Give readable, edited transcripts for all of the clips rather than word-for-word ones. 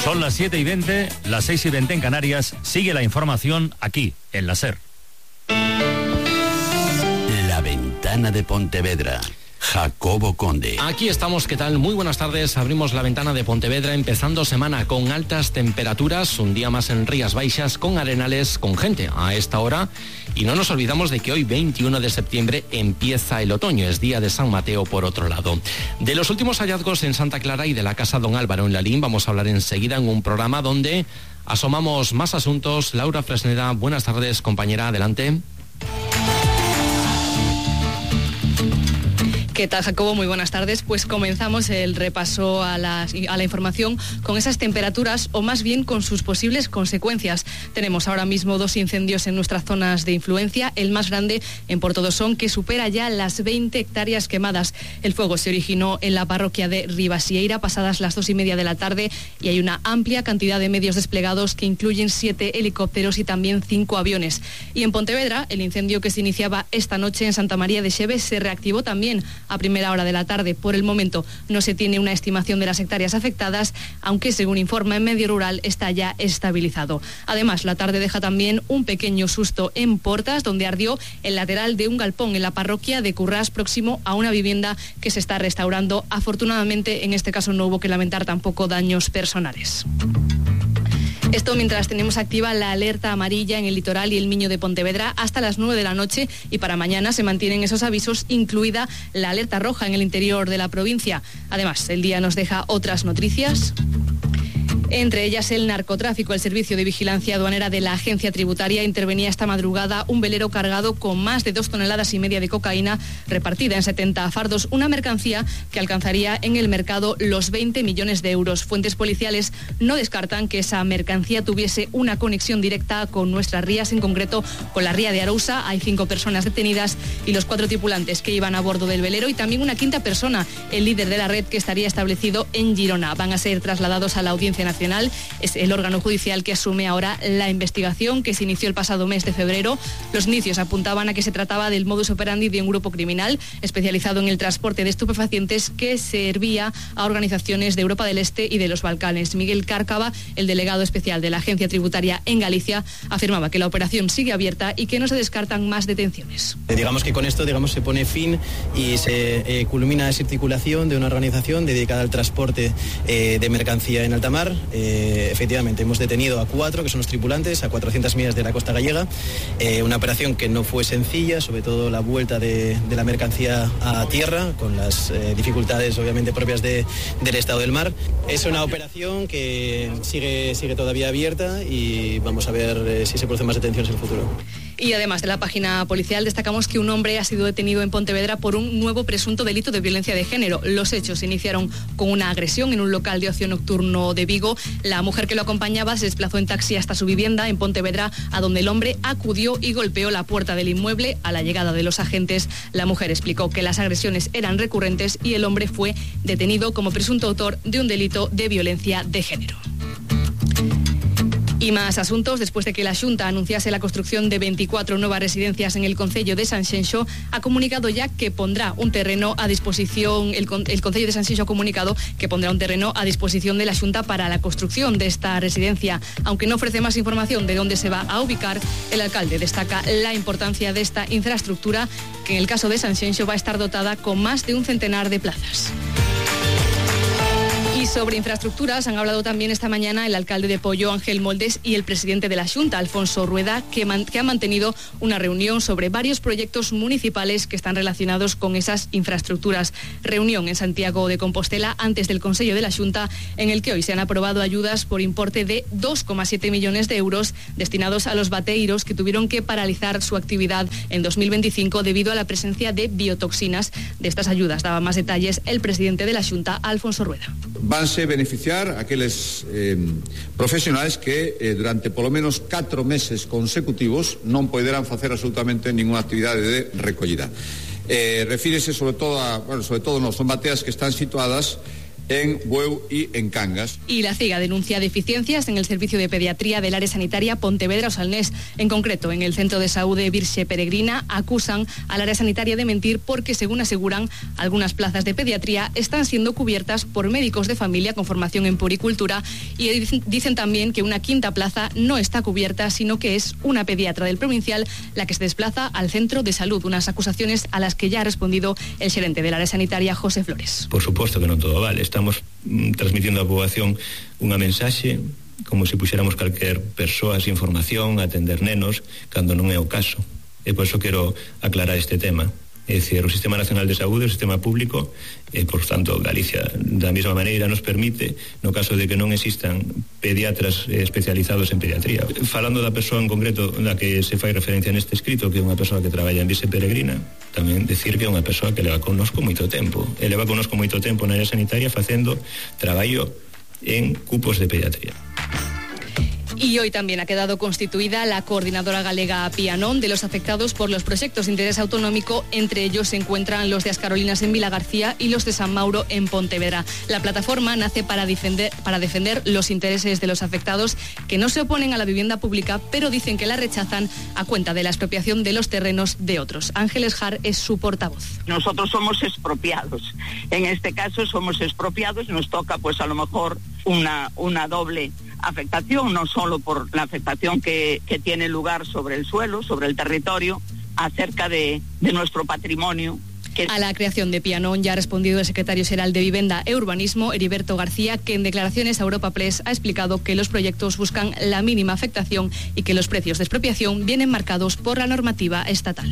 Son las 7:20, las 6:20 en Canarias. Sigue la información aquí, en la SER. La ventana de Pontevedra. Jacobo Conde. Aquí estamos, ¿qué tal? Muy buenas tardes. Abrimos la ventana de Pontevedra empezando semana con altas temperaturas, un día más en Rías Baixas, con arenales, con gente a esta hora. Y no nos olvidamos de que hoy, 21 de septiembre, empieza el otoño, es día de San Mateo por otro lado. De los últimos hallazgos en Santa Clara y de la Casa Don Álvaro en Lalín vamos a hablar enseguida en un programa donde asomamos más asuntos. Laura Fresneda, buenas tardes, compañera, adelante. ¿Qué tal, Jacobo? Muy buenas tardes. Pues comenzamos el repaso a la información con esas temperaturas, o más bien con sus posibles consecuencias. Tenemos ahora mismo 2 incendios en nuestras zonas de influencia, el más grande en Portodosón, que supera ya las 20 hectáreas quemadas. El fuego se originó en la parroquia de Ribasieira pasadas las 2:30 de la tarde y hay una amplia cantidad de medios desplegados que incluyen 7 helicópteros y también 5 aviones. Y en Pontevedra, el incendio que se iniciaba esta noche en Santa María de Xeve se reactivó también a primera hora de la tarde. Por el momento no se tiene una estimación de las hectáreas afectadas, aunque según informa en Medio Rural está ya estabilizado. Además, la tarde deja también un pequeño susto en Portas, donde ardió el lateral de un galpón en la parroquia de Currás, próximo a una vivienda que se está restaurando. Afortunadamente, en este caso no hubo que lamentar tampoco daños personales. Esto mientras tenemos activa la alerta amarilla en el litoral y el Miño de Pontevedra hasta las 9 de la noche, y para mañana se mantienen esos avisos, incluida la alerta roja en el interior de la provincia. Además, el día nos deja otras noticias. Entre ellas el narcotráfico. El Servicio de Vigilancia Aduanera de la Agencia Tributaria intervenía esta madrugada un velero cargado con más de 2,5 toneladas de cocaína repartida en 70 fardos, una mercancía que alcanzaría en el mercado los 20 millones de euros. Fuentes policiales no descartan que esa mercancía tuviese una conexión directa con nuestras rías, en concreto con la ría de Arousa. Hay 5 personas detenidas y los 4 tripulantes que iban a bordo del velero, y también una quinta persona, el líder de la red, que estaría establecido en Girona. Van a ser trasladados a la Audiencia Nacional. Es el órgano judicial que asume ahora la investigación, que se inició el pasado mes de febrero. Los indicios apuntaban a que se trataba del modus operandi de un grupo criminal especializado en el transporte de estupefacientes que servía a organizaciones de Europa del Este y de los Balcanes. Miguel Cárcava, el delegado especial de la Agencia Tributaria en Galicia, afirmaba que la operación sigue abierta y que no se descartan más detenciones. Digamos que con esto se pone fin y se culmina esa articulación de una organización dedicada al transporte de mercancía en alta mar. Efectivamente, hemos detenido a 4, que son los tripulantes, a 400 millas de la costa gallega. Una operación que no fue sencilla, sobre todo la vuelta de la mercancía a tierra, con las dificultades obviamente propias del estado del mar. Es una operación que sigue todavía abierta y vamos a ver si se producen más detenciones en el futuro. Y además de la página policial, destacamos que un hombre ha sido detenido en Pontevedra por un nuevo presunto delito de violencia de género. Los hechos se iniciaron con una agresión en un local de ocio nocturno de Vigo. La mujer que lo acompañaba se desplazó en taxi hasta su vivienda en Pontevedra, a donde el hombre acudió y golpeó la puerta del inmueble. A la llegada de los agentes, la mujer explicó que las agresiones eran recurrentes y el hombre fue detenido como presunto autor de un delito de violencia de género. Y más asuntos. Después de que la Xunta anunciase la construcción de 24 nuevas residencias en el concello de Sanxenxo, ha comunicado ya que pondrá un terreno a disposición. El concello de Sanxenxo ha comunicado que pondrá un terreno a disposición de la Xunta para la construcción de esta residencia. Aunque no ofrece más información de dónde se va a ubicar, el alcalde destaca la importancia de esta infraestructura, que en el caso de Sanxenxo va a estar dotada con más de un centenar de plazas. Y sobre infraestructuras han hablado también esta mañana el alcalde de Poio, Ángel Moldes, y el presidente de la Xunta, Alfonso Rueda, que han mantenido una reunión sobre varios proyectos municipales que están relacionados con esas infraestructuras. Reunión en Santiago de Compostela antes del Consello de la Xunta, en el que hoy se han aprobado ayudas por importe de 2,7 millones de euros destinados a los bateiros que tuvieron que paralizar su actividad en 2025 debido a la presencia de biotoxinas. De estas ayudas daba más detalles el presidente de la Xunta, Alfonso Rueda. Vanse beneficiar aqueles profesionais que durante polo menos 4 meses consecutivos non poderán facer absolutamente ninguna actividade de recollida. Refírese sobre todo nos son bateas que están situadas en Bueu y en Cangas. Y la CIGA denuncia deficiencias en el servicio de pediatría del área sanitaria Pontevedra o Salnés. En concreto, en el Centro de Salud de Virxe Peregrina acusan al área sanitaria de mentir porque, según aseguran, algunas plazas de pediatría están siendo cubiertas por médicos de familia con formación en puericultura, y dicen también que una quinta plaza no está cubierta, sino que es una pediatra del provincial la que se desplaza al centro de salud. Unas acusaciones a las que ya ha respondido el xerente del área sanitaria, José Flores. Por suposto que non todo vale. Estamos transmitindo á poboación unha mensaxe como se puxéramos calquer persoa sin formación a atender nenos, cando non é o caso. E por iso quero aclarar este tema. É dicir, o Sistema Nacional de Saúde, o sistema público, e, por tanto, Galicia, da mesma maneira, nos permite, no caso de que non existan pediatras especializados en pediatría. Falando da persoa en concreto da que se fai referencia neste escrito, que é unha persoa que traballa en Virxe Peregrina, tamén decir que é unha persoa que leva connosco moito tempo. E leva connosco moito tempo na área sanitaria facendo traballo en cupos de pediatría. Y hoy también ha quedado constituida la coordinadora galega Pianón de los afectados por los proyectos de interés autonómico. Entre ellos se encuentran los de As Carolinas en Vilagarcía y los de San Mauro en Pontevedra. La plataforma nace para defender los intereses de los afectados, que no se oponen a la vivienda pública, pero dicen que la rechazan a cuenta de la expropiación de los terrenos de otros. Ángeles Jar es su portavoz. Nosotros somos expropiados. En este caso somos expropiados, nos toca pues a lo mejor una doble afectación, no solo por la afectación que tiene lugar sobre el suelo, sobre el territorio, acerca de nuestro patrimonio. A la creación de Pianón ya ha respondido el secretario xeral de Vivenda e Urbanismo, Heriberto García, que en declaraciones a Europa Press ha explicado que los proyectos buscan la mínima afectación y que los precios de expropiación vienen marcados por la normativa estatal.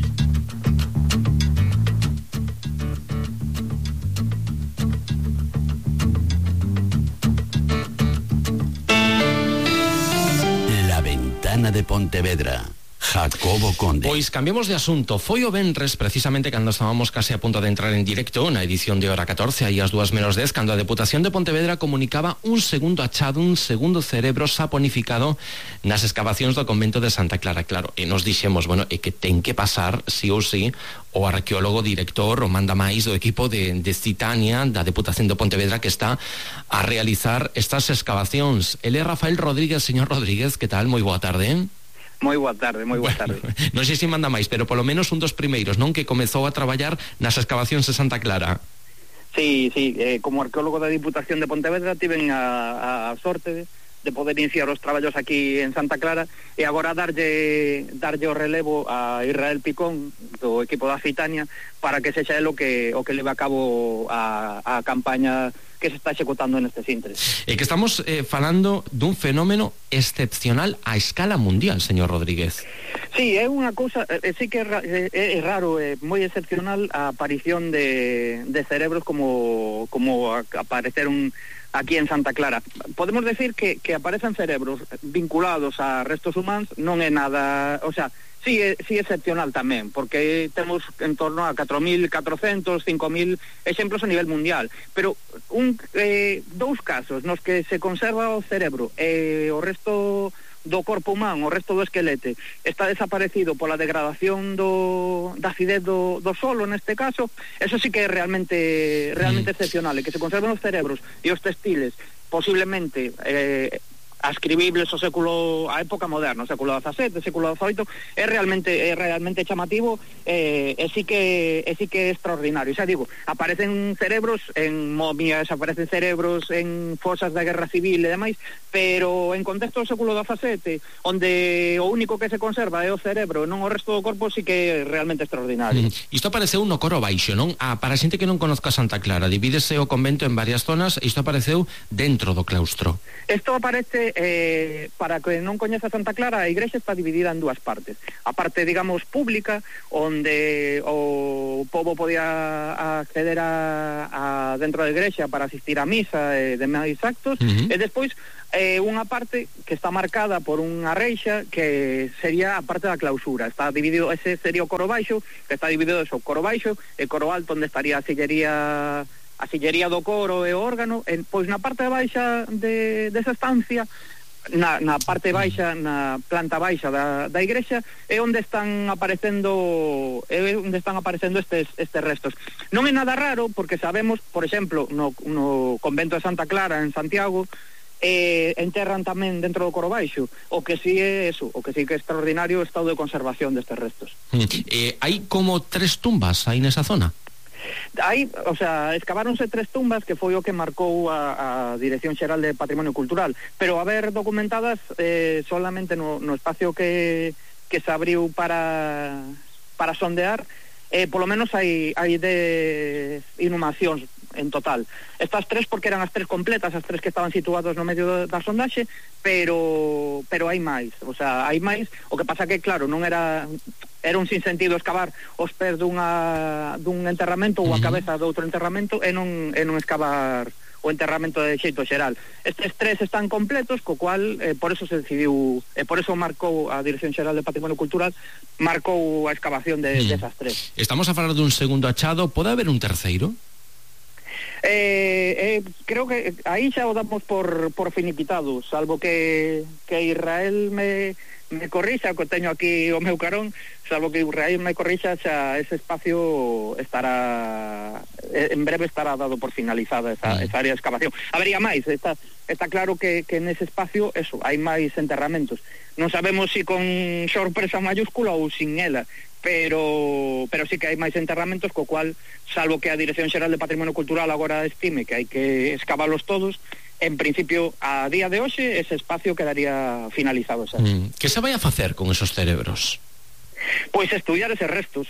De Pontevedra, Jacobo Conde. Pois cambiamos de asunto. Foi o venres, precisamente cando estábamos case a punto de entrar en directo na edición de Hora 14, aí as 2:10, cando a Deputación de Pontevedra comunicaba un segundo achado, un segundo cerebro saponificado nas excavacións do convento de Santa Clara. Claro, e nos dixemos, bueno, é que ten que pasar, sí ou sí, o arqueólogo director, o manda máis do equipo de Citania, da Deputación de Pontevedra, que está a realizar estas excavacións. Ele é Rafael Rodríguez. Señor Rodríguez, que tal? Moi boa tarde. Moi boa tarde, moi boa tarde. Non sei se manda máis, pero polo menos un dos primeiros, non? Que comezou a traballar nas excavacións de Santa Clara. Sí, como arqueólogo da Diputación de Pontevedra tiven a sorte de poder iniciar os traballos aquí en Santa Clara e agora darlle o relevo a Israel Picón do equipo da Citania para que sexa el o que leve a cabo a campaña que se está executando nestes intres. E que estamos falando dun fenómeno excepcional a escala mundial, señor Rodríguez. Sí, é unha cousa, sí que é raro, moi excepcional a aparición de cerebros como apareceron aquí en Santa Clara. Podemos decir que aparecen cerebros vinculados a restos humanos non é nada, o sea, sí é excepcional tamén, porque temos en torno a 4.400, 5.000 exemplos a nivel mundial, pero dous casos nos que se conserva o cerebro e o resto do corpo humano, o resto do esquelete está desaparecido pola degradación da acidez do solo, neste caso, eso sí que é realmente excepcional, e que se conserven os cerebros e os textiles posiblemente ascribibles a época moderna, o século XVII, século XVIII, é realmente chamativo, e sí que é extraordinario. Xa digo, aparecen cerebros en momias, aparecen cerebros en fosas da Guerra Civil e demais, pero en contexto do século XVII, onde o único que se conserva é o cerebro, non o resto do corpo, sí que é realmente extraordinario. Isto apareceu no Coro Baixo, non? Para a xente que non conozca Santa Clara, divídese o convento en varias zonas, isto apareceu dentro do claustro. Isto aparece, para que non coñeza Santa Clara, a igrexa está dividida en dúas partes. A parte, digamos, pública, onde o pobo podía acceder a dentro da igrexa para asistir a misa e demais actos, e despois unha parte que está marcada por unha reixa que sería a parte da clausura. Está dividido, ese sería o coro baixo, que está dividido eso, coro baixo e coro alto, onde estaría a sillería do coro e o órgano. Pois na parte baixa desa estancia na parte baixa, na planta baixa da igrexa, é onde están aparecendo estes restos. Non é nada raro, porque sabemos, por exemplo, no convento de Santa Clara en Santiago, enterran tamén dentro do coro baixo, o que sí que é extraordinario o estado de conservación destes restos. Hai como 3 tumbas aí nesa zona? Escaváronse 3 tumbas, que foi o que marcou a Dirección Xeral de Patrimonio Cultural, pero a ver documentadas solamente no espacio que se abriu para sondear, polo menos hai de inhumacións en total. Estas 3 porque eran as 3 completas, as 3 que estaban situados no medio da sondaxe, pero hai máis, hai máis. O que pasa que, claro, non era un sinsentido escavar os pés dun enterramento ou a cabeza de outro enterramento e non escavar o enterramento de xeito xeral. Estes 3 están completos, co cual por eso se decidiu, por eso marcou a Dirección Xeral de Patrimonio Cultural, marcou a excavación desas 3. Estamos a falar dun segundo achado, pode haber un terceiro? Creo que aí xa o damos por finiquitado, salvo que Israel me corrixa, que teño aquí o meu carón, salvo que Israel me corrixa, xa ese espacio en breve estará dado por finalizada esa área de excavación. Habería máis, está claro que nese espacio hai máis enterramentos. Non sabemos se con sorpresa mayúscula ou sin ela, pero sí que hai máis enterramentos, co cual, salvo que a Dirección Xeral de Patrimonio Cultural agora estime que hai que excavalos todos, en principio, a día de hoxe, ese espacio quedaría finalizado. Que se vai a facer con esos cerebros? Pois estudiar eses restos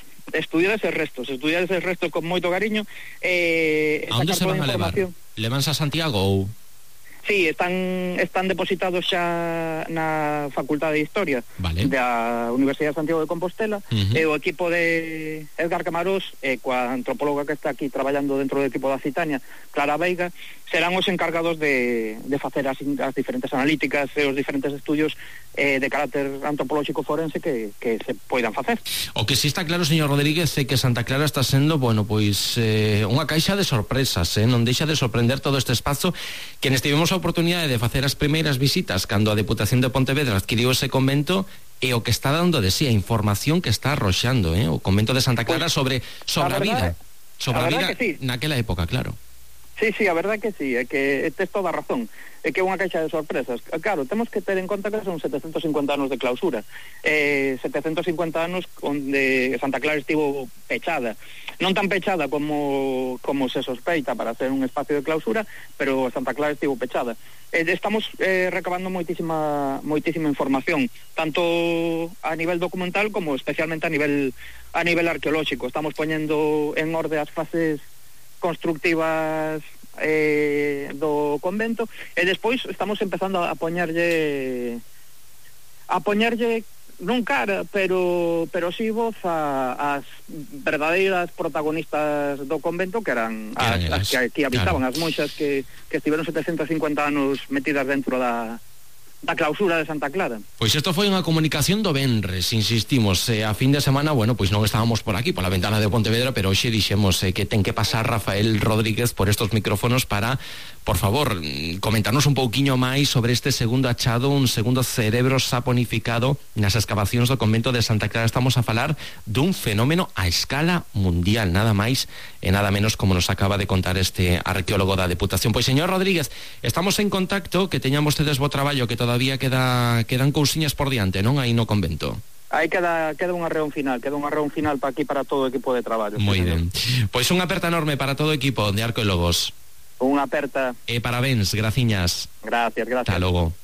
con moito cariño. A onde se van a levar? Levanse a Santiago ou...? Sí, están depositados xa na Facultade de Historia da Universidade de Santiago de Compostela, e o equipo de Edgar Camarós, coa antropóloga que está aquí traballando dentro do equipo da Citania, Clara Veiga, serán os encargados de facer as diferentes analíticas e os diferentes estudios de carácter antropolóxico forense que se poidan facer. O que si está claro, señor Rodríguez, é que Santa Clara está sendo, unha caixa de sorpresas, non deixa de sorprender todo este espazo. Quenes tivemos a oportunidade de facer as primeiras visitas cando a Deputación de Pontevedra adquiriu ese convento, e o que está dando de sí, a información que está arroxando o convento de Santa Clara sobre a vida naquela época, claro. Sí, a verdade que sí, é que tes toda a razón, é que é unha caixa de sorpresas. Claro, temos que ter en conta que son 750 anos de clausura, 750 anos onde Santa Clara estivo pechada, non tan pechada como se sospeita para ser un espacio de clausura, pero Santa Clara estivo pechada. Estamos recabando moitísima información, tanto a nivel documental como especialmente a nivel arqueolóxico. Estamos poñendo en orde as fases constructivas do convento, e despois estamos empezando a poñerlle non cara, pero sí voz ás verdadeiras protagonistas do convento, que eran as que aquí habitaban, as monxas que estiveron 750 anos metidas dentro da clausura de Santa Clara. Pois isto foi unha comunicación do venres, insistimos, a fin de semana, non estábamos por aquí, pola ventana de Pontevedra, pero hoxe dixemos que ten que pasar Rafael Rodríguez por estos micrófonos para, por favor, comentarnos un pouquiño máis sobre este segundo achado, un segundo cerebro saponificado nas excavacións do convento de Santa Clara. Estamos a falar dun fenómeno a escala mundial, nada máis e nada menos, como nos acaba de contar este arqueólogo da Deputación. Pois, señor Rodríguez, estamos en contacto, que teñan vostedes bo traballo, que todavía quedan cousiñas por diante, non? Aí no convento. Aí queda unha reunión final, para aquí, para todo o equipo de traballo. Moi ben. Pois unha aperta enorme para todo o equipo de arqueólogos. Unha aperta. E parabéns, graciñas. Gracias. Hasta logo.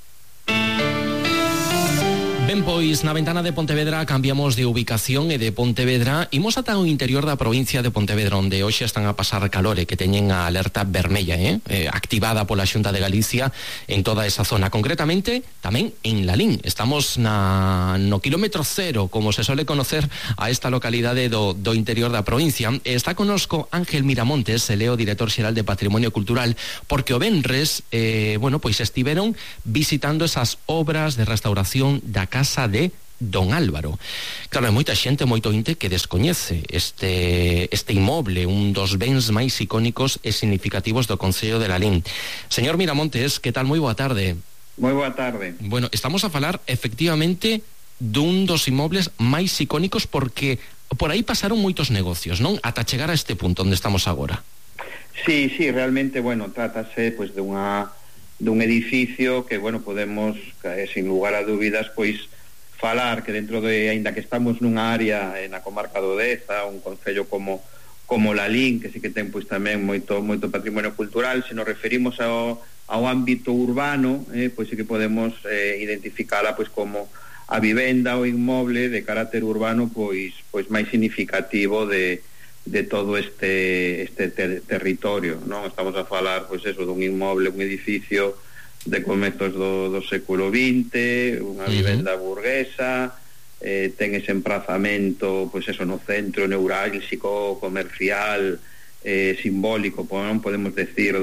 Ben, pois, na ventana de Pontevedra cambiamos de ubicación e de Pontevedra imos ata o interior da provincia de Pontevedra, onde hoxe están a pasar calor e que teñen a alerta vermella activada pola Xunta de Galicia en toda esa zona, concretamente tamén en Lalín. Estamos no kilómetro cero, como se suele conocer a esta localidade do interior da provincia. Está conosco Ángel Miramontes, el director xeral de Patrimonio Cultural, porque o venres pois estiveron visitando esas obras de restauración da casa de Don Álvaro. Claro, hai moita xente, moito inte que descoñece este inmoble, un dos bens máis icónicos e significativos do Concello de Lalín. Señor Miramontes, que tal? Moi boa tarde. Moi boa tarde. Bueno, estamos a falar efectivamente dun dos inmobles máis icónicos porque por aí pasaron moitos negocios, non? Ata chegar a este punto onde estamos agora. Sí, realmente, bueno, trátase pois dun edificio que, bueno, podemos, sin lugar a dúbidas, pois falar que dentro de, aínda que estamos nunha área na comarca do Deza, un concello como Lalín, que sí que ten pois tamén moito patrimonio cultural, se nos referimos ao ámbito urbano, pois sí que podemos identificala pois como a vivenda ou inmoble de carácter urbano pois máis significativo de todo este territorio, non? Estamos a falar pois eso dun inmoble, un edificio de comezos do século XX, unha vivenda burguesa, ten ese emprazamento pois eso no centro neurálxico, comercial, simbólico, non podemos decir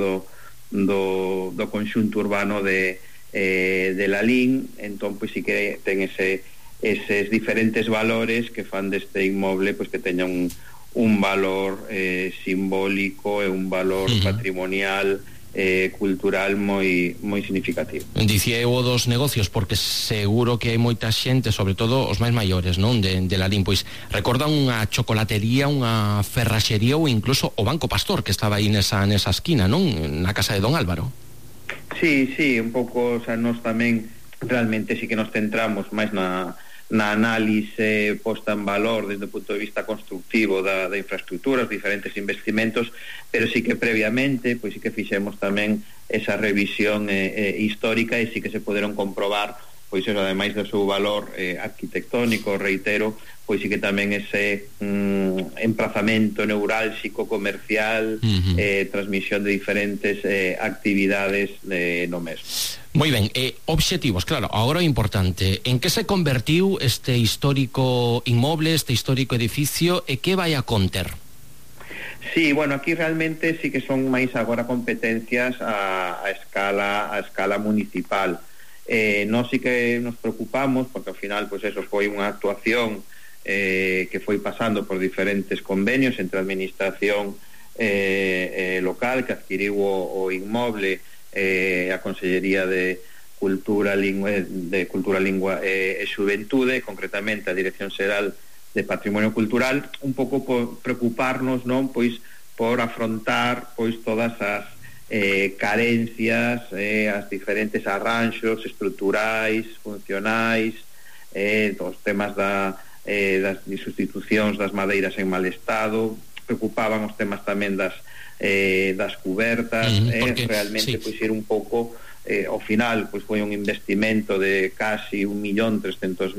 do conxunto urbano de Lalín. Entón pois sí que ten eses diferentes valores que fan deste inmoble pois que teña un valor simbólico e un valor patrimonial cultural moi significativo. Dicía eu dos negocios porque seguro que hai moita xente, sobre todo os máis maiores, non, de Lalín, pois recordan unha chocolatería, unha ferraxería ou incluso o Banco Pastor que estaba aí nesa esquina, non, na casa de don Álvaro. Sí, un pouco, o sea, nós tamén realmente sí que nos centramos máis na análise posta en valor desde o punto de vista constructivo da infraestructura, os diferentes investimentos, pero sí que previamente pois sí que fixemos tamén esa revisión histórica e sí que se poderon comprobar pois eso, ademais do seu valor arquitectónico, reitero, pois sí que tamén ese emprazamento neurálxico, comercial, transmisión de diferentes actividades no mesmo. Moi ben, obxectivos, claro, agora o importante, en que se convertiu este histórico inmoble, este histórico edificio, e que vai a conter? Sí, bueno, aquí realmente sí que son máis agora competencias a escala municipal. Nós sí que nos preocupamos, porque ao final, pois eso, foi unha actuación que foi pasando por diferentes convenios entre a administración local que adquiriu o inmoble, a Consellería de Cultura, Lingua e Xuventude, concretamente a Dirección Xeral de Patrimonio Cultural, un pouco por preocuparnos, non, pois por afrontar pois todas as carencias, as diferentes arranxos estruturais, funcionais, os temas das sustitucións das madeiras en mal estado. Preocupaban os temas tamén das cubertas, porque, realmente pois ir un pouco ao final pois foi un investimento de casi 1.300.000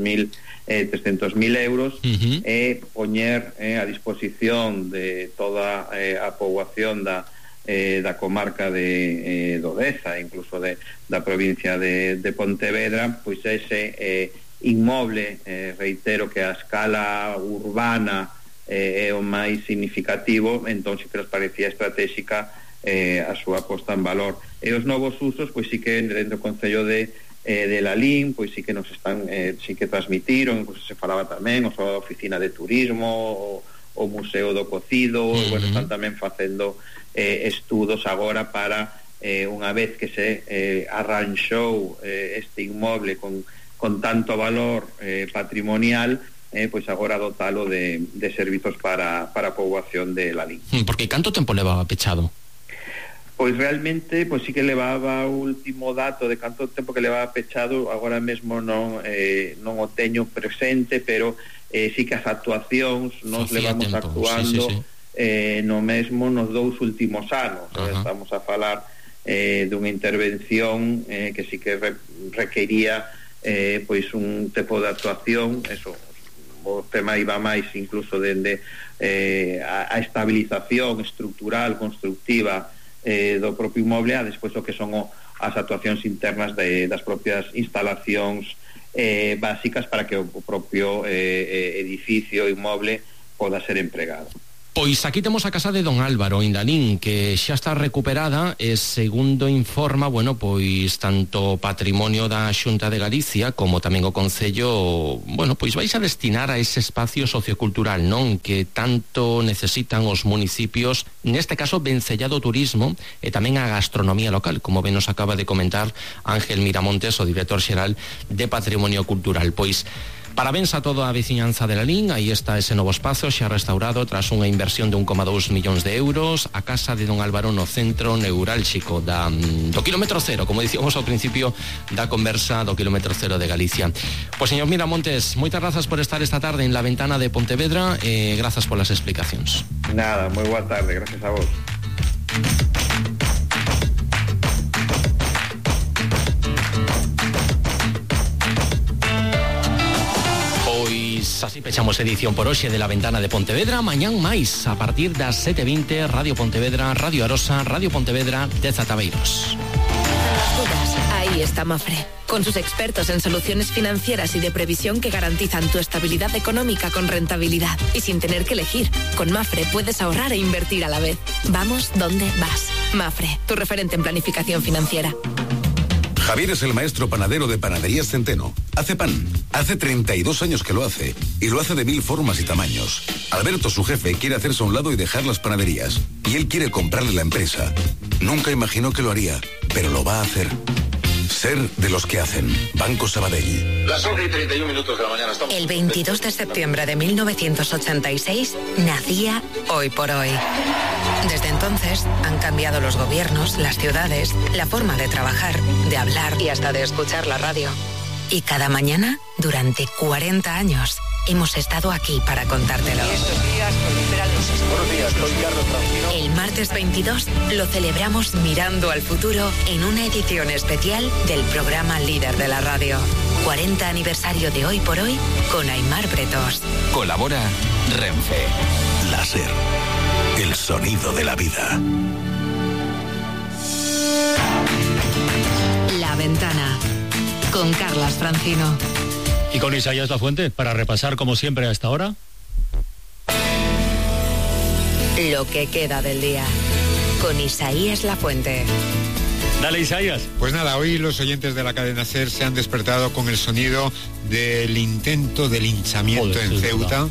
euros e poñer a disposición de toda a poboación da comarca do Deza, incluso da provincia de Pontevedra, pois ese inmoble, reitero que a escala urbana é o máis significativo, entón sí que nos parecía estratégica a súa posta en valor. E os novos usos, pois sí que dentro do Concello de Lalín, pois sí que nos están, sí que transmitiron, pois se falaba tamén a oficina de turismo, o Museo do Cocido, bueno, están tamén facendo estudos agora para, unha vez que se arranxou este inmoble con tanto valor patrimonial, pois agora dotalo de servizos para a poboación de Lalín. Porque canto tempo levaba pechado? Pois realmente, pois sí que levaba o último dato de canto tempo que levaba pechado, agora mesmo non o teño presente, pero sí que as actuacións nos levamos actuando no mesmo nos 2 últimos anos. Estamos a falar dunha intervención que sí que requería pois un tipo de actuación, eso, o tema iba máis incluso dende a estabilización estructural, constructiva do propio inmoble, a despois o que son as actuacións internas das propias instalacións básicas para que o propio edificio inmoble poda ser empregado. Pois aquí temos a casa de don Álvaro en Lalín, que xa está recuperada e segundo informa, bueno, pois tanto Patrimonio da Xunta de Galicia como tamén o Concello, bueno, pois vais a destinar a ese espacio sociocultural, non? Que tanto necesitan os municipios, neste caso vencellado turismo e tamén a gastronomía local, como ben nos acaba de comentar Ángel Miramontes, o director xeral de Patrimonio Cultural. Pois parabéns a toda a veciñanza de Lalín, aí está ese novo espazo xa restaurado tras unha inversión de 1,2 millóns de euros, a casa de don Álvaro no centro neurálxico do kilómetro cero, como dicíamos ao principio da conversa do kilómetro cero de Galicia. Pois, señor Miramontes, moitas grazas por estar esta tarde en La Ventana de Pontevedra e grazas polas explicacións. Nada, moi boa tarde, gracias a vos. Así pechamos edición por hoxe de La Ventana de Pontevedra. Mañán máis, a partir das 7:20, Radio Pontevedra, Radio Arosa, Radio Pontevedra, de Zatabeiros. Ahí está Mafre, con sus expertos en soluciones financieras y de previsión que garantizan tu estabilidad económica con rentabilidad. Y sin tener que elegir, con Mafre puedes ahorrar e invertir a la vez. Vamos donde vas. Mafre, tu referente en planificación financiera. Javier es el maestro panadero de Panaderías Centeno. Hace pan. Hace 32 años que lo hace. Y lo hace de 1000 formas y tamaños. Alberto, su jefe, quiere hacerse a un lado y dejar las panaderías. Y él quiere comprarle la empresa. Nunca imaginó que lo haría, pero lo va a hacer. Ser de los que hacen. Banco Sabadell. Las 11:31 de la mañana. El 22 de septiembre de 1986 nacía Hoy por Hoy. Desde entonces han cambiado los gobiernos, las ciudades, la forma de trabajar, de hablar y hasta de escuchar la radio. Y cada mañana, durante 40 años, hemos estado aquí para contártelo. El martes 22 lo celebramos mirando al futuro en una edición especial del programa líder de la radio. 40 aniversario de Hoy por Hoy con Aimar Bretos. Colabora Renfe. Láser. El sonido de la vida. La Ventana con Carlas Francino. Y con Isaías Lafuente, para repasar como siempre a esta hora. Lo que queda del día, con Isaías Lafuente. Dale, Isaías. Pues nada, hoy los oyentes de la cadena SER se han despertado con el sonido del intento de linchamiento en Ceuta.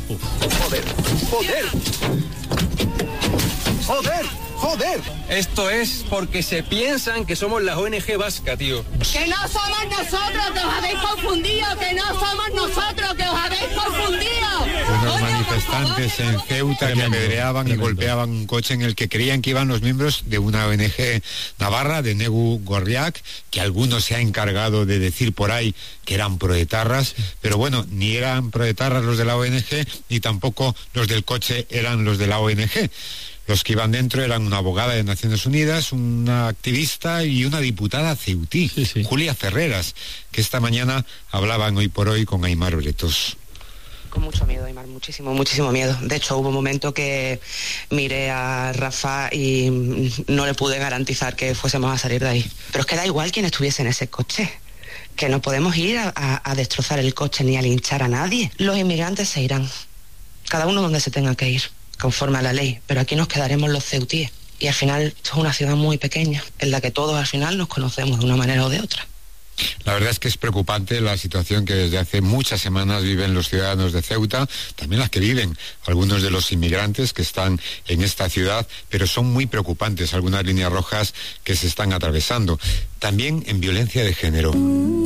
¡Joder! Esto es porque se piensan que somos la ONG vasca, tío. ¡Que no somos nosotros, que os habéis confundido! ¡Que no somos nosotros, que os habéis confundido! Unos manifestantes en Ceuta que apedreaban y golpeaban un coche en el que creían que iban los miembros de una ONG navarra, de Negu Gorriak, que algunos se ha encargado de decir por ahí que eran proetarras, pero bueno, ni eran proetarras los de la ONG, ni tampoco los del coche eran los de la ONG. Los que iban dentro eran una abogada de Naciones Unidas, una activista y una diputada ceutí, Julia Ferreras, que esta mañana hablaban Hoy por Hoy con Aimar Bretos. Con mucho miedo, Aimar, muchísimo miedo. De hecho, hubo un momento que miré a Rafa y no le pude garantizar que fuésemos a salir de ahí. Pero es que da igual quién estuviese en ese coche, que no podemos ir a destrozar el coche ni a linchar a nadie. Los inmigrantes se irán, cada uno donde se tenga que ir, conforme a la ley, pero aquí nos quedaremos los ceutíes. Y al final, esto es una ciudad muy pequeña, en la que todos al final nos conocemos de una manera o de otra. La verdad es que es preocupante la situación que desde hace muchas semanas viven los ciudadanos de Ceuta, también las que viven algunos de los inmigrantes que están en esta ciudad, pero son muy preocupantes algunas líneas rojas que se están atravesando. También en violencia de género.